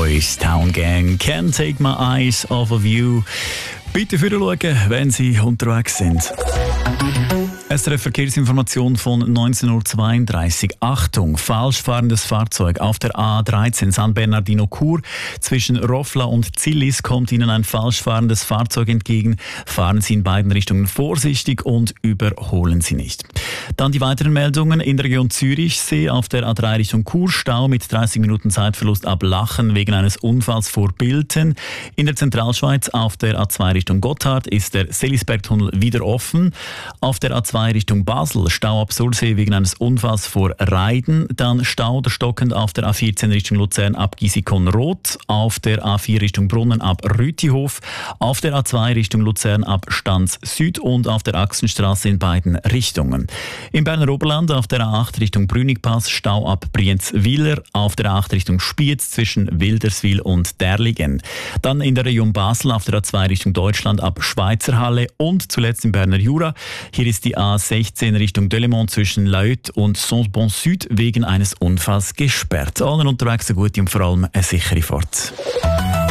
Boys, Town Gang, Can't Take My Eyes Off of You. Bitte für schauen, wenn Sie unterwegs sind. SRF Verkehrsinformation von 19:32 Uhr. Achtung, falsch fahrendes Fahrzeug auf der A13 San Bernardino-Chur. Zwischen Rofla und Zillis kommt Ihnen ein falsch fahrendes Fahrzeug entgegen. Fahren Sie in beiden Richtungen vorsichtig und überholen Sie nicht. Dann die weiteren Meldungen. In der Region Zürichsee auf der A3 Richtung Chur Stau mit 30 Minuten Zeitverlust ab Lachen wegen eines Unfalls vor Bilten. In der Zentralschweiz auf der A2 Richtung Gotthard ist der Selisbergtunnel wieder offen. Auf der A2 Richtung Basel Stau ab Sursee wegen eines Unfalls vor Reiden. Dann Stau oder stockend auf der A14 Richtung Luzern ab Gisikon-Roth. Auf der A4 Richtung Brunnen ab Rütihof. Auf der A2 Richtung Luzern ab Stanz Süd und auf der Axenstraße in beiden Richtungen. Im Berner Oberland auf der A8 Richtung Brünigpass Stau ab Brienz-Willer. Auf der A8 Richtung Spiez zwischen Wilderswil und Derligen. Dann in der Region Basel auf der A2 Richtung Deutschland ab Schweizerhalle und zuletzt im Berner Jura. Hier ist die A16 Richtung Delemont zwischen Laüt und Saint-Bon Süd wegen eines Unfalls gesperrt. Allen unterwegs eine gute und vor allem eine sichere Fahrt.